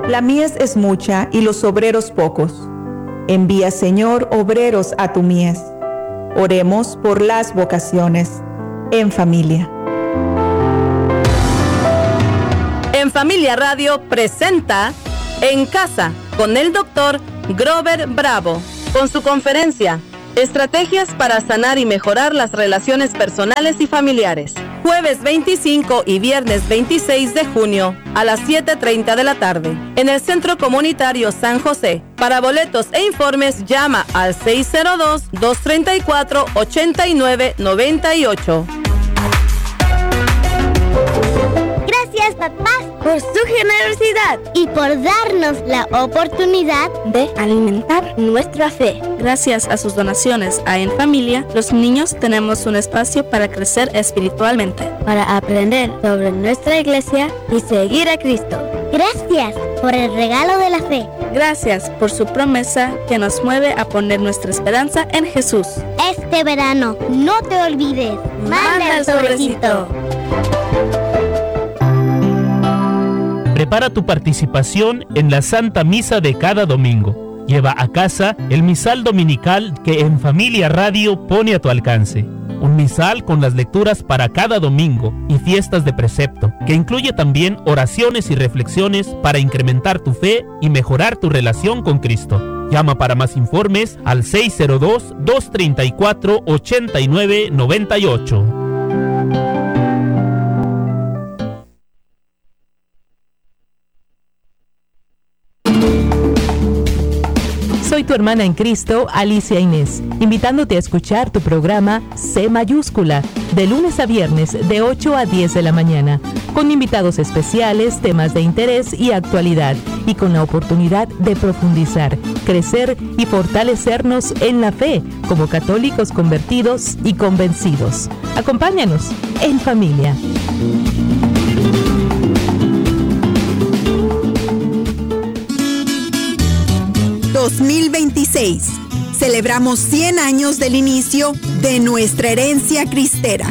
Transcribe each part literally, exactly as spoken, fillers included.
La mies es mucha y los obreros pocos. Envía, Señor, obreros a tu mies. Oremos por las vocaciones. En familia. En Familia Radio presenta En Casa con el doctor Grover Bravo, con su conferencia Estrategias para sanar y mejorar las relaciones personales y familiares. Jueves veinticinco y viernes veintiséis de junio a las siete treinta de la tarde en el Centro Comunitario San José. Para boletos e informes llama al seis cero dos, dos tres cuatro, ocho nueve nueve ocho. Gracias, papás, por su generosidad y por darnos la oportunidad de alimentar nuestra fe. Gracias a sus donaciones a En Familia, los niños tenemos un espacio para crecer espiritualmente, para aprender sobre nuestra iglesia y seguir a Cristo. Gracias por el regalo de la fe. Gracias por su promesa que nos mueve a poner nuestra esperanza en Jesús. Este verano, no te olvides, manda el sobrecito. Prepara tu participación en la Santa Misa de cada domingo. Lleva a casa el misal dominical que En Familia Radio pone a tu alcance. Un misal con las lecturas para cada domingo y fiestas de precepto, que incluye también oraciones y reflexiones para incrementar tu fe y mejorar tu relación con Cristo. Llama para más informes al seis cero dos, dos tres cuatro, ocho nueve nueve ocho. Soy tu hermana en Cristo, Alicia Inés, invitándote a escuchar tu programa C mayúscula, de lunes a viernes de ocho a diez de la mañana, con invitados especiales, temas de interés y actualidad, y con la oportunidad de profundizar, crecer y fortalecernos en la fe, como católicos convertidos y convencidos. Acompáñanos en familia. dos mil veintiséis. Celebramos cien años del inicio de nuestra herencia cristera.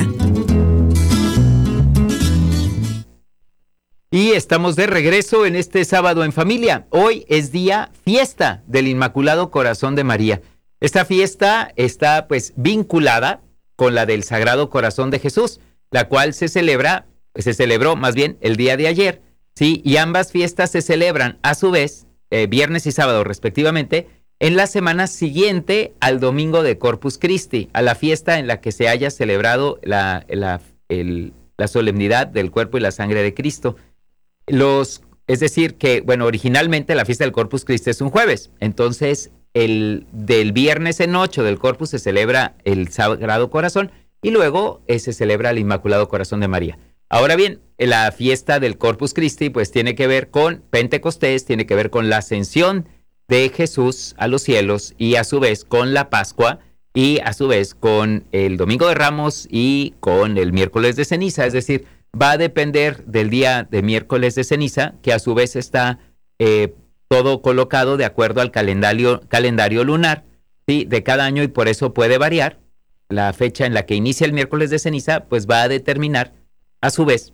Y estamos de regreso en este sábado en familia. Hoy es día fiesta del Inmaculado Corazón de María. Esta fiesta está pues vinculada con la del Sagrado Corazón de Jesús, la cual se celebra, se celebró más bien el día de ayer, ¿sí? Y ambas fiestas se celebran a su vez Eh, viernes y sábado respectivamente, en la semana siguiente al domingo de Corpus Christi, a la fiesta en la que se haya celebrado la, la, el, la solemnidad del cuerpo y la sangre de Cristo. Los, es decir, que, bueno, originalmente la fiesta del Corpus Christi es un jueves, entonces el del viernes en ocho del Corpus se celebra el Sagrado Corazón y luego eh, se celebra el Inmaculado Corazón de María. Ahora bien, la fiesta del Corpus Christi pues tiene que ver con Pentecostés, tiene que ver con la ascensión de Jesús a los cielos y a su vez con la Pascua y a su vez con el Domingo de Ramos y con el miércoles de ceniza. Es decir, va a depender del día de miércoles de ceniza, que a su vez está eh, todo colocado de acuerdo al calendario, calendario lunar, ¿sí?, de cada año, y por eso puede variar. La fecha en la que inicia el miércoles de ceniza pues va a determinar a su vez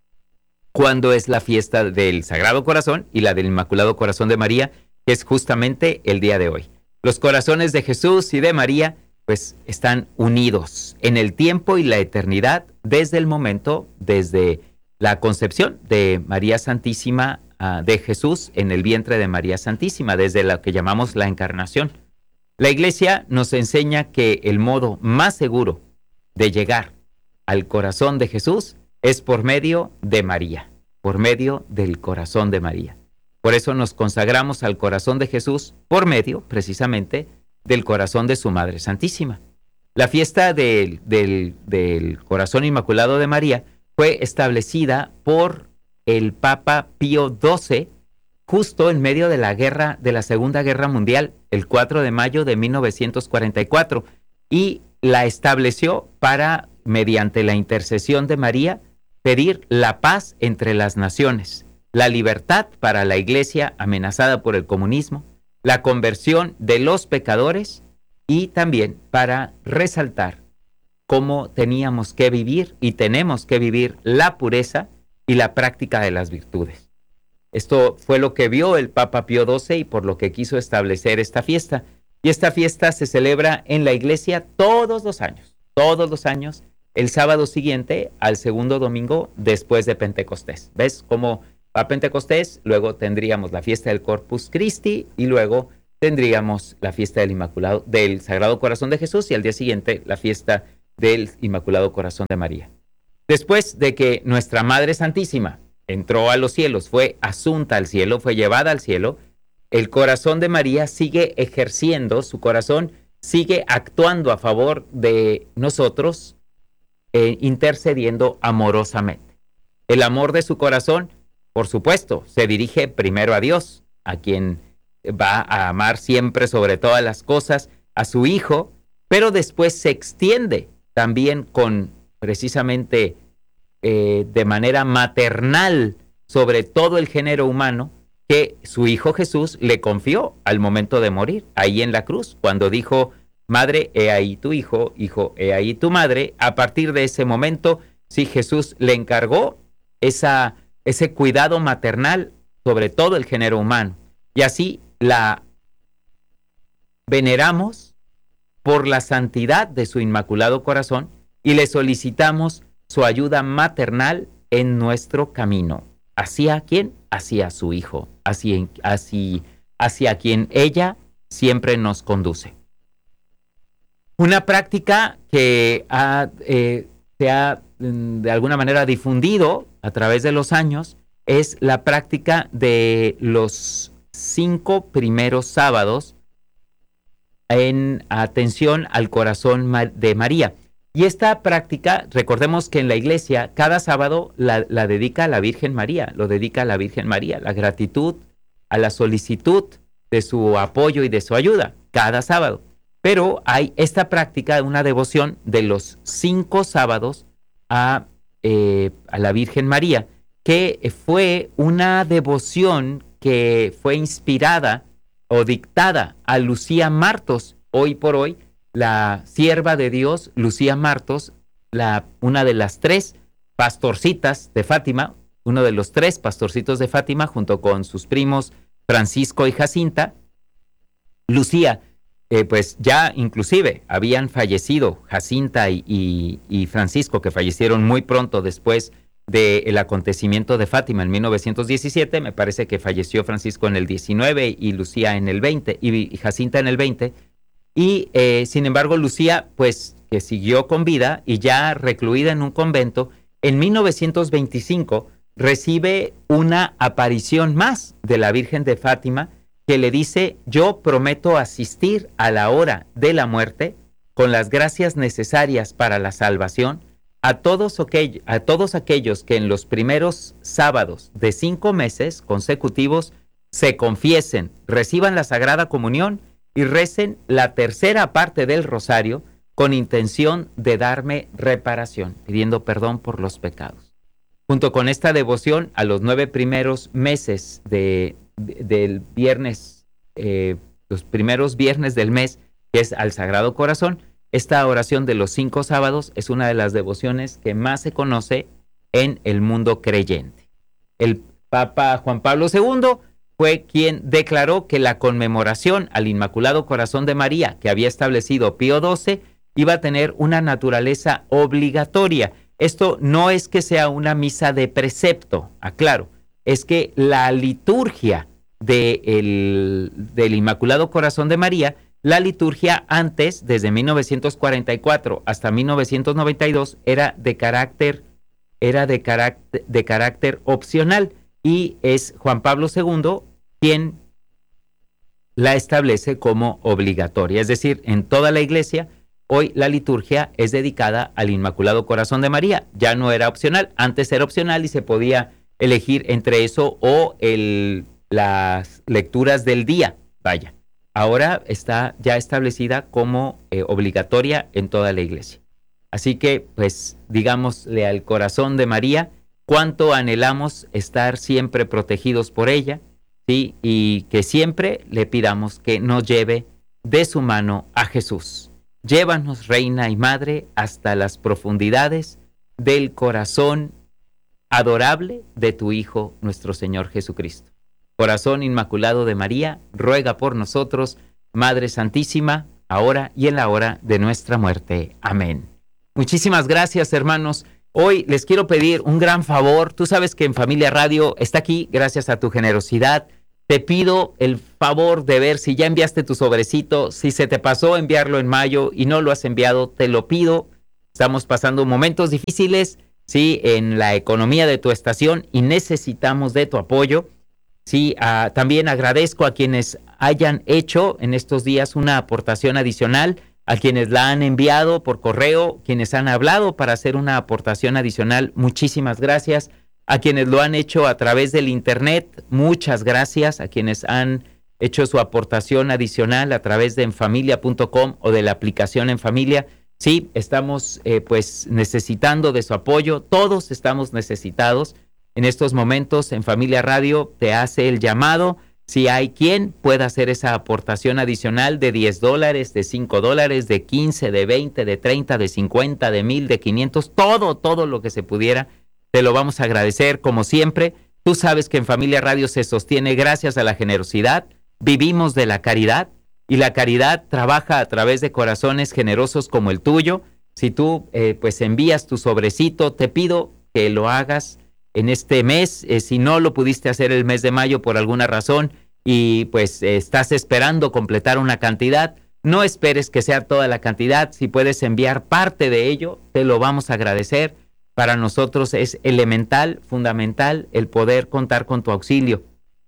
cuándo es la fiesta del Sagrado Corazón y la del Inmaculado Corazón de María, que es justamente el día de hoy. Los corazones de Jesús y de María pues están unidos en el tiempo y la eternidad desde el momento, desde la concepción de María Santísima, uh, de Jesús en el vientre de María Santísima, desde lo que llamamos la encarnación. La Iglesia nos enseña que el modo más seguro de llegar al corazón de Jesús es por medio de María, por medio del corazón de María. Por eso nos consagramos al corazón de Jesús por medio, precisamente, del corazón de su Madre Santísima. La fiesta del, del, del Corazón Inmaculado de María fue establecida por el Papa Pío doce, justo en medio de la guerra, de la Segunda Guerra Mundial, el cuatro de mayo de mil novecientos cuarenta y cuatro, y la estableció para, mediante la intercesión de María, pedir la paz entre las naciones, la libertad para la Iglesia amenazada por el comunismo, la conversión de los pecadores y también para resaltar cómo teníamos que vivir y tenemos que vivir la pureza y la práctica de las virtudes. Esto fue lo que vio el Papa Pío doce y por lo que quiso establecer esta fiesta. Y esta fiesta se celebra en la iglesia todos los años, todos los años, el sábado siguiente al segundo domingo después de Pentecostés. ¿Ves cómo va Pentecostés? Luego tendríamos la fiesta del Corpus Christi y luego tendríamos la fiesta del Inmaculado, del Sagrado Corazón de Jesús y al día siguiente la fiesta del Inmaculado Corazón de María. Después de que nuestra Madre Santísima entró a los cielos, fue asunta al cielo, fue llevada al cielo, el corazón de María sigue ejerciendo, su corazón sigue actuando a favor de nosotros, eh, intercediendo amorosamente. El amor de su corazón, por supuesto, se dirige primero a Dios, a quien va a amar siempre sobre todas las cosas, a su Hijo, pero después se extiende también con precisamente eh, de manera maternal sobre todo el género humano que su Hijo Jesús le confió al momento de morir, ahí en la cruz, cuando dijo, madre, he ahí tu hijo, hijo, he ahí tu madre. A partir de ese momento, sí, Jesús le encargó esa, ese cuidado maternal sobre todo el género humano. Y así la veneramos por la santidad de su Inmaculado Corazón y le solicitamos su ayuda maternal en nuestro camino. ¿Hacia quién? Hacia su Hijo, hacia, hacia, hacia quien ella siempre nos conduce. Una práctica que ha, eh, se ha de alguna manera difundido a través de los años es la práctica de los cinco primeros sábados en atención al corazón de María. Y esta práctica, recordemos que en la iglesia cada sábado la, la dedica a la Virgen María, lo dedica a la Virgen María, la gratitud, a la solicitud de su apoyo y de su ayuda, cada sábado. Pero hay esta práctica, una devoción de los cinco sábados a, eh, a la Virgen María, que fue una devoción que fue inspirada o dictada a Lucía Martos, hoy por hoy, la sierva de Dios, Lucía Martos, la, una de las tres pastorcitas de Fátima, uno de los tres pastorcitos de Fátima, junto con sus primos Francisco y Jacinta. Lucía, eh, pues ya inclusive habían fallecido Jacinta y, y, y Francisco, que fallecieron muy pronto después del acontecimiento de Fátima en mil novecientos diecisiete, me parece que falleció Francisco en el diecinueve y Lucía en el veinte, y, y Jacinta en el veinte. Y eh, sin embargo, Lucía, pues, que siguió con vida y ya recluida en un convento, en mil novecientos veinticinco recibe una aparición más de la Virgen de Fátima que le dice, yo prometo asistir a la hora de la muerte con las gracias necesarias para la salvación a todos, aquellos, a todos aquellos que en los primeros sábados de cinco meses consecutivos se confiesen, reciban la Sagrada Comunión y recen la tercera parte del rosario con intención de darme reparación, pidiendo perdón por los pecados. Junto con esta devoción a los nueve primeros meses de, de, del viernes, eh, los primeros viernes del mes, que es al Sagrado Corazón, esta oración de los cinco sábados es una de las devociones que más se conoce en el mundo creyente. El Papa Juan Pablo segundo fue quien declaró que la conmemoración al Inmaculado Corazón de María que había establecido Pío doce iba a tener una naturaleza obligatoria. Esto no es que sea una misa de precepto, aclaro, es que la liturgia de el, del Inmaculado Corazón de María, la liturgia antes, desde mil novecientos cuarenta y cuatro hasta mil novecientos noventa y dos, era de carácter, era de carácter, de carácter opcional. Y es Juan Pablo segundo quien la establece como obligatoria. Es decir, en toda la iglesia, hoy la liturgia es dedicada al Inmaculado Corazón de María. Ya no era opcional, antes era opcional y se podía elegir entre eso o el, las lecturas del día. Vaya, ahora está ya establecida como eh, obligatoria en toda la iglesia. Así que, pues, digámosle al corazón de María, cuánto anhelamos estar siempre protegidos por ella, ¿sí? Y que siempre le pidamos que nos lleve de su mano a Jesús. Llévanos, Reina y Madre, hasta las profundidades del corazón adorable de tu Hijo, nuestro Señor Jesucristo. Corazón Inmaculado de María, ruega por nosotros. Madre Santísima, ahora y en la hora de nuestra muerte. Amén. Muchísimas gracias, hermanos. Hoy les quiero pedir un gran favor. Tú sabes que en Familia Radio está aquí gracias a tu generosidad. Te pido el favor de ver si ya enviaste tu sobrecito, si se te pasó enviarlo en mayo y no lo has enviado, te lo pido. Estamos pasando momentos difíciles, sí, en la economía de tu estación y necesitamos de tu apoyo. Sí, uh, también agradezco a quienes hayan hecho en estos días una aportación adicional, a quienes la han enviado por correo, quienes han hablado para hacer una aportación adicional, muchísimas gracias. A quienes lo han hecho a través del internet, muchas gracias. A quienes han hecho su aportación adicional a través de enfamilia punto com o de la aplicación En Familia. Sí, estamos eh, pues necesitando de su apoyo, todos estamos necesitados. En estos momentos, En Familia Radio te hace el llamado. Si hay quien pueda hacer esa aportación adicional de diez dólares, de cinco dólares, de quince, de veinte, de treinta, de cincuenta, de mil, de quinientos, todo, todo lo que se pudiera, te lo vamos a agradecer como siempre. Tú sabes que En Familia Radio se sostiene gracias a la generosidad, vivimos de la caridad y la caridad trabaja a través de corazones generosos como el tuyo. Si tú eh, pues envías tu sobrecito, te pido que lo hagas en este mes. Eh, si no lo pudiste hacer el mes de mayo por alguna razón y pues eh, estás esperando completar una cantidad, no esperes que sea toda la cantidad. Si puedes enviar parte de ello, te lo vamos a agradecer. Para nosotros es elemental, fundamental, el poder contar con tu auxilio.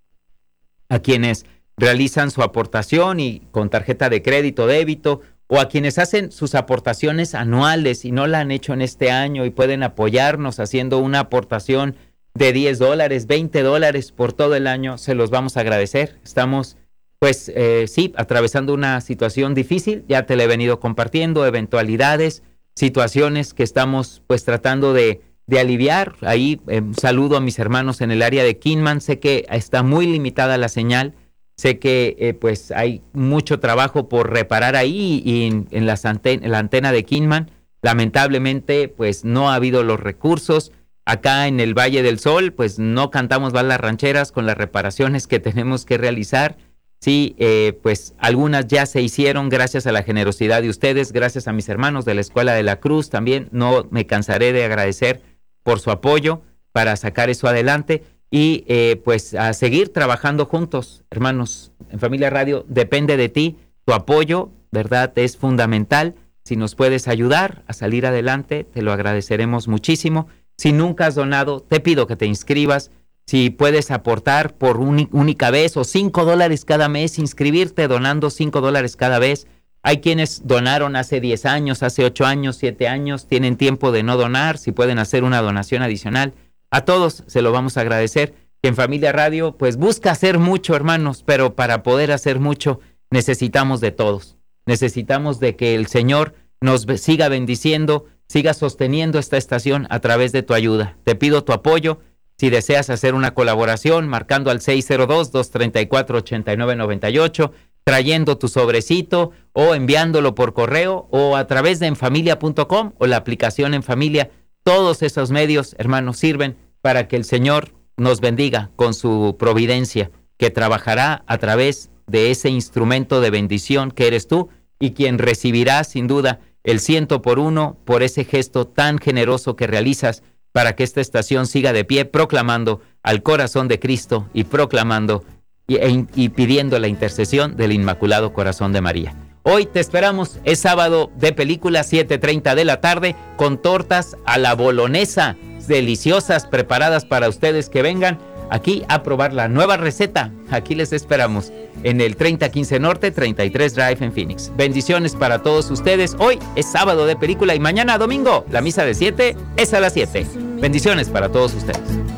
A quienes realizan su aportación y con tarjeta de crédito, débito, o a quienes hacen sus aportaciones anuales y no la han hecho en este año y pueden apoyarnos haciendo una aportación de diez dólares, veinte dólares por todo el año, se los vamos a agradecer. Estamos, pues, eh, sí, atravesando una situación difícil, ya te la he venido compartiendo, eventualidades, situaciones que estamos pues tratando de, de aliviar. Ahí eh, saludo a mis hermanos en el área de Kinman. Sé que está muy limitada la señal, sé que eh, pues hay mucho trabajo por reparar ahí y en, en, las anten- en la antena de Kinman. Lamentablemente pues no ha habido los recursos. Acá en el Valle del Sol pues no cantamos balas rancheras con las reparaciones que tenemos que realizar. Sí, eh, pues algunas ya se hicieron gracias a la generosidad de ustedes, gracias a mis hermanos de la Escuela de la Cruz también. No me cansaré de agradecer por su apoyo para sacar eso adelante y eh, pues a seguir trabajando juntos, hermanos. En Familia Radio depende de ti, tu apoyo, ¿verdad? Es fundamental. Si nos puedes ayudar a salir adelante, te lo agradeceremos muchísimo. Si nunca has donado, te pido que te inscribas. Si puedes aportar por un, única vez o cinco dólares cada mes, inscribirte donando cinco dólares cada vez. Hay quienes donaron hace diez años, hace ocho años, siete años, tienen tiempo de no donar, si pueden hacer una donación adicional. A todos se lo vamos a agradecer. En Familia Radio, pues busca hacer mucho, hermanos, pero para poder hacer mucho necesitamos de todos. Necesitamos de que el Señor nos siga bendiciendo, siga sosteniendo esta estación a través de tu ayuda. Te pido tu apoyo. Si deseas hacer una colaboración, marcando al seis cero dos, dos tres cuatro, ocho nueve nueve ocho, trayendo tu sobrecito o enviándolo por correo o a través de enfamilia punto com o la aplicación En Familia. Todos esos medios, hermanos, sirven para que el Señor nos bendiga con su providencia, que trabajará a través de ese instrumento de bendición que eres tú y quien recibirá sin duda el ciento por uno por ese gesto tan generoso que realizas para que esta estación siga de pie proclamando al corazón de Cristo y proclamando y, e, y pidiendo la intercesión del Inmaculado Corazón de María. Hoy te esperamos, es sábado de película, siete treinta de la tarde, con tortas a la bolonesa, deliciosas, preparadas para ustedes que vengan aquí a probar la nueva receta. Aquí les esperamos en el treinta quince Norte, treinta y tres Drive en Phoenix. Bendiciones para todos ustedes. Hoy es sábado de película y mañana domingo la misa de siete es a las siete. Bendiciones para todos ustedes.